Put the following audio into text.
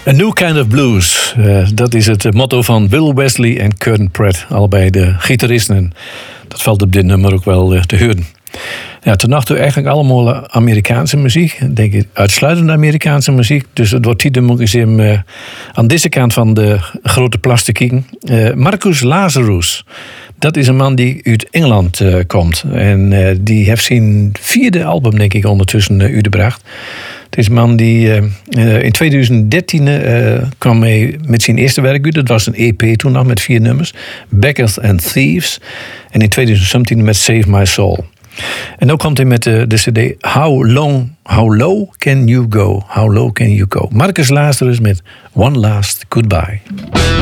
A New Kind of Blues. Dat is het motto van Bill Wesley en Curtin Pratt. Allebei de gitaristen. En dat valt op dit nummer ook wel te horen. Ja, ten nacht eigenlijk allemaal Amerikaanse muziek. Denk ik uitsluitend Amerikaanse muziek. Dus het wordt tijd om ook eens aan deze kant van de grote plas te kijken. Marcus Lazarus. Dat is een man die uit Engeland komt. En die heeft zijn 4e album, denk ik, ondertussen uitgebracht. Het is een man die in 2013 kwam mee met zijn eerste werk uit. Dat was een EP toen nog met 4 nummers. Beggars and Thieves. En in 2017 met Save My Soul. En dan komt hij met de cd How Low Can You Go? How Low Can You Go? Marcus Lazarus met One Last Goodbye.